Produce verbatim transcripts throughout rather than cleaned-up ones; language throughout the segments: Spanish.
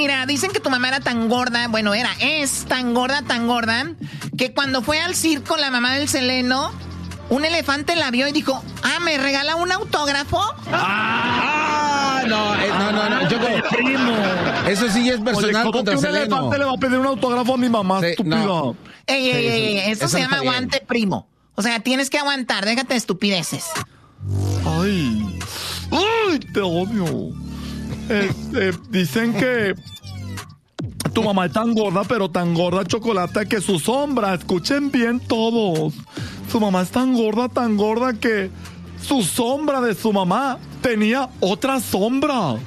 mira, dicen que tu mamá era tan gorda, bueno, era, es tan gorda, tan gorda, que cuando fue al circo la mamá del Seleno, un elefante la vio y dijo, ah, ¿me regala un autógrafo? ¡Ah! No, eh, no, no, no, Choco. Primo. Eso sí es personal. Oye, contra que un Seleno. elefante le va a pedir un autógrafo a mi mamá, Sí, estúpido. no. Ey, ey, Sí, ey, sí, ey, esto eso se no llama está bien. aguante primo. O sea, tienes que aguantar, déjate de estupideces. Ay, ay, te odio. Este, dicen que tu mamá es tan gorda, pero tan gorda, Chocolata, que su sombra, escuchen bien todos, su mamá es tan gorda, tan gorda que su sombra de su mamá tenía otra sombra.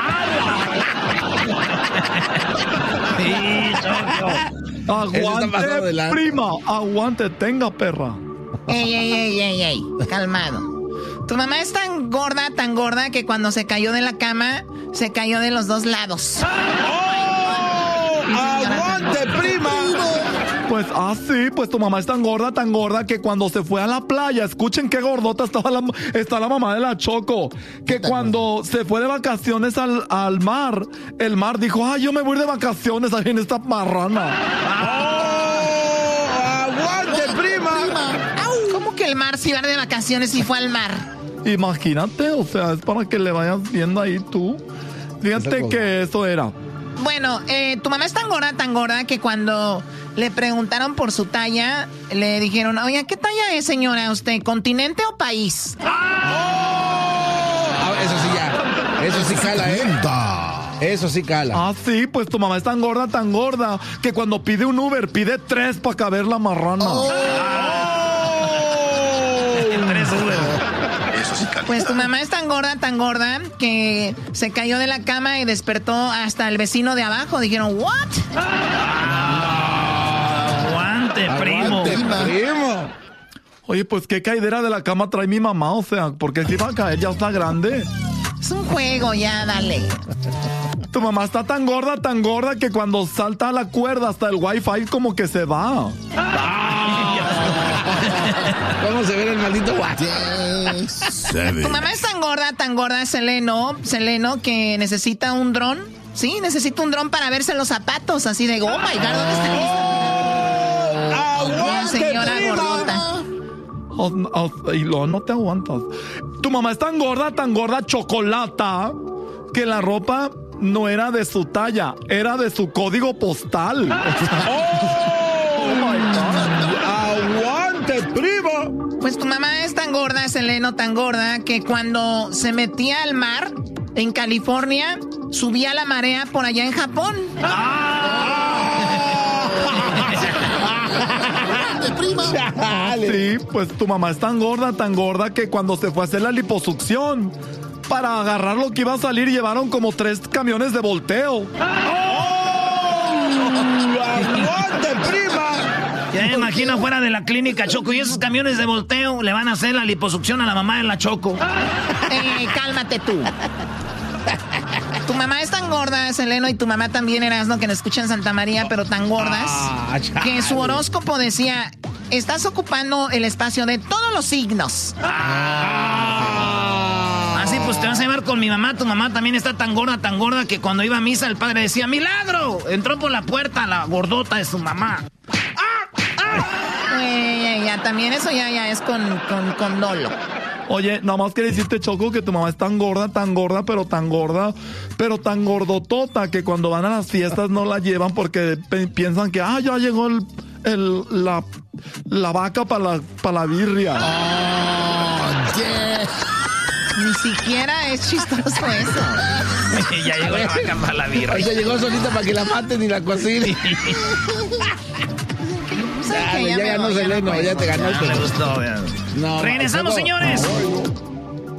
Sí, Choco. Aguante, prima, aguante, tenga, perra. Ey, ey, ey, ey, ey, calmado. Tu mamá es tan gorda, tan gorda que cuando se cayó de la cama, se cayó de los dos lados. ¡Oh! ¡Aguante, prima! Pues, ah, sí, pues tu mamá es tan gorda, tan gorda que cuando se fue a la playa, escuchen qué gordota estaba la, está la mamá de la Choco, que cuando se fue de vacaciones al, al mar, el mar dijo, ay, yo me voy a ir de vacaciones ahí en esta marrana. ¡Oh! ¡Aguante, prima! ¿Cómo que el mar se iba de vacaciones y fue al mar? Imagínate, o sea, es para que le vayas viendo ahí tú. Fíjate que eso era. Bueno, eh, tu mamá es tan gorda, tan gorda que cuando le preguntaron por su talla, le dijeron, oye, ¿qué talla es, señora, usted? ¿Continente o país? Ah, eso sí ya. Eso sí cala, ¿eh? Eso sí cala. Ah, sí, pues tu mamá es tan gorda, tan gorda, que cuando pide un Uber, pide tres para caber la marrana. Oh. Tres Uber. Pues tu mamá es tan gorda, tan gorda, que se cayó de la cama y despertó hasta el vecino de abajo. Dijeron, ¿what? Aguante, primo. Aguante, primo. Oye, pues qué caidera de la cama trae mi mamá, o sea, porque si va a caer, ya está grande. Es un juego, ya, dale. Tu mamá está tan gorda, tan gorda, que cuando salta a la cuerda hasta el wifi como que se va. ¿Cómo se ve el maldito guacho? Tu mamá es tan gorda, tan gorda, Seleno, Seleno, que necesita un dron. Sí, necesita un dron para verse los zapatos, así de, oh my God, ¿dónde está esto? ¡Aguante, Señora prima! gordota. Oh, oh, y luego no te aguantas. Tu mamá es tan gorda, tan gorda, Chocolata, que la ropa no era de su talla, era de su código postal. ¡Oh! my God. ¡Aguante, prima! Pues tu mamá es tan gorda, Seleno, tan gorda, que cuando se metía al mar en California, subía la marea por allá en Japón. Sí, pues tu mamá es tan gorda, tan gorda, que cuando se fue a hacer la liposucción, para agarrar lo que iba a salir, llevaron como tres camiones de volteo. ¡Aguante, prima! Ya me imagino fuera de la clínica, Choco, y esos camiones de volteo le van a hacer la liposucción a la mamá de la Choco. Eh, cálmate tú. Tu mamá es tan gorda, Seleno, y tu mamá también, Erasno, que nos escucha en Santa María, pero tan gordas, Ah, que su horóscopo decía, estás ocupando el espacio de todos los signos. Así pues te vas a llevar con mi mamá. Tu mamá también está tan gorda, tan gorda, que cuando iba a misa el padre decía, ¡milagro! Entró por la puerta la gordota de su mamá. Eh, ya, también eso ya, ya es con, con, con dolo. Oye, nada más quería decirte, Choco, que tu mamá es tan gorda, tan gorda, pero tan gorda, pero tan gordotota, que cuando van a las fiestas no la llevan porque pe- piensan que, ah, ya llegó el, el, la, la vaca para la, pa la birria. Oh, yeah. Ni siquiera es chistoso eso. Ya llegó la vaca para la birra. Ella llegó solita para que la maten y la cocinen. ¿Saben Ya, qué? ya me ganó voy, ya no Seleno, puedo. ya te Ya ganaste. me gustó, vean. No, Regresamos, Choco. señores.